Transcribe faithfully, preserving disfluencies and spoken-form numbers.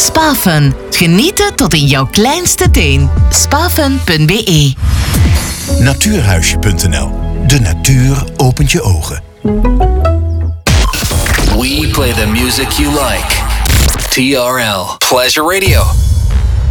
Spafun. Genieten tot in jouw kleinste teen. Spafun punt b e. Natuurhuisje punt n l. De natuur opent je ogen. We play the music you like. T R L Pleasure Radio.